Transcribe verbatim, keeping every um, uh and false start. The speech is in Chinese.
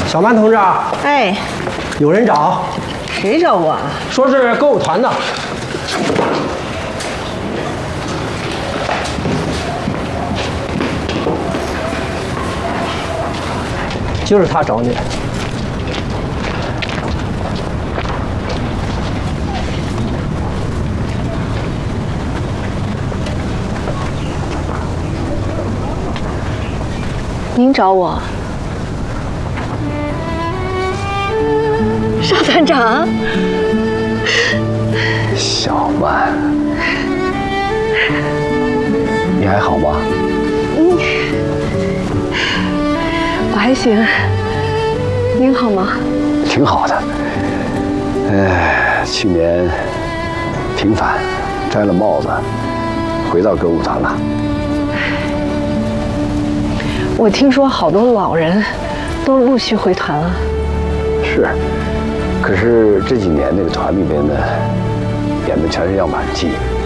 小曼同志啊， 哎， 有人找， 谁找我啊？ 说是歌舞团的。就是他找你。 您找我？邵团长。 小曼，你还好吗？ 嗯，我还行。您好吗？ 挺好的。哎，去年平反，摘了帽子，回到歌舞团了。 我听说好多老人都陆续回团了。 是，可是这几年那个团里边呢，演的全是样板戏，